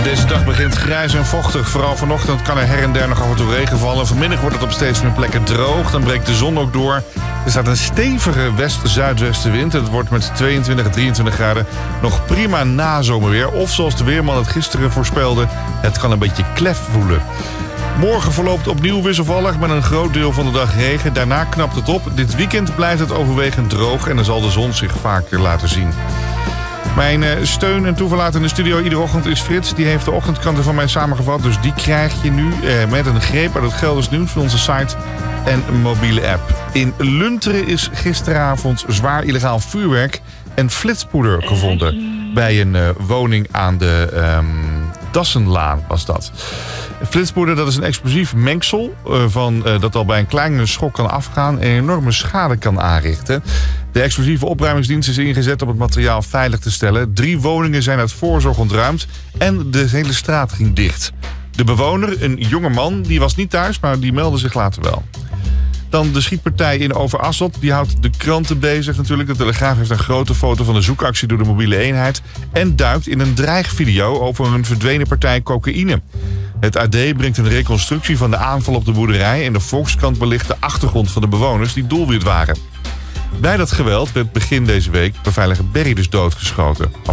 Deze dag begint grijs en vochtig. Vooral vanochtend kan er her en der nog af en toe regen vallen. Vanmiddag wordt het op steeds meer plekken droog. Dan breekt de zon ook door. Er staat een stevige west-zuidwestenwind. Het wordt met 22 en 23 graden nog prima nazomerweer. Of zoals de weerman het gisteren voorspelde, het kan een beetje klef voelen. Morgen verloopt opnieuw wisselvallig met een groot deel van de dag regen. Daarna knapt het op. Dit weekend blijft het overwegend droog en dan zal de zon zich vaker laten zien. Mijn steun en toeverlaat in de studio iedere ochtend is Frits. Die heeft de ochtendkranten van mij samengevat. Dus die krijg je nu met een greep uit het Gelders nieuws van onze site en mobiele app. In Lunteren is gisteravond zwaar illegaal vuurwerk en flitspoeder gevonden. Bij een woning aan de Dassenlaan was dat. Flitspoeder, dat is een explosief mengsel dat al bij een kleine schok kan afgaan en enorme schade kan aanrichten. De explosieve opruimingsdienst is ingezet om het materiaal veilig te stellen. 3 woningen zijn uit voorzorg ontruimd en de hele straat ging dicht. De bewoner, een jonge man, die was niet thuis, maar die meldde zich later wel. Dan de schietpartij in Overasselt. Die houdt de kranten bezig natuurlijk. De Telegraaf heeft een grote foto van de zoekactie door de mobiele eenheid en duikt in een dreigvideo over een verdwenen partij cocaïne. Het AD brengt een reconstructie van de aanval op de boerderij en de Volkskrant belicht de achtergrond van de bewoners die doelwit waren. Bij dat geweld werd begin deze week beveiliger Berry dus doodgeschoten.